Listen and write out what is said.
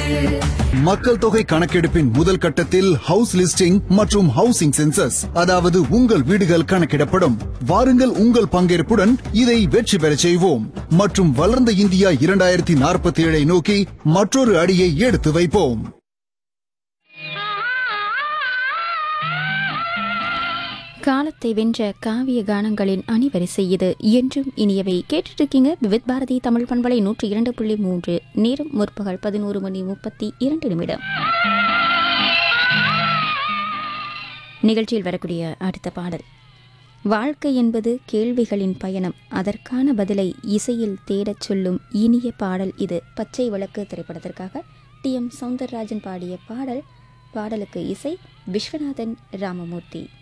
மக்கள் தொகை கணக்கெடுப்பின் முதல் கட்டத்தில் ஹவுஸ் லிஸ்டிங் மற்றும் ஹவுசிங் சென்சஸ், அதாவது உங்கள் வீடுகள் கணக்கிடப்படும். வாருங்கள், உங்கள் பங்கேற்புடன் இதை வெற்றி பெறச் செய்வோம் மற்றும் வளர்ந்த இந்தியா 2047 நோக்கி மற்றொரு அடியை எடுத்து வைப்போம். காலத்தை வென்ற காவிய கானங்களின் அணிவரிசை இது. என்றும் இனியவை கேட்டுட்டு இருக்கீங்க. விவித் பாரதி தமிழ் பண்பலை 102.3. நேரம் முற்பகல் 11:32. நிகழ்ச்சியில் வரக்கூடிய அடுத்த பாடல், வாழ்க்கை என்பது கேள்விகளின் பயணம், அதற்கான பதிலை இசையில் தேடச் சொல்லும் இனிய பாடல் இது. பச்சை விளக்கு திரைப்படத்திற்காக டி.எம். சௌந்தரராஜன் பாடிய பாடல். பாடலுக்கு இசை விஸ்வநாதன் ராமமூர்த்தி.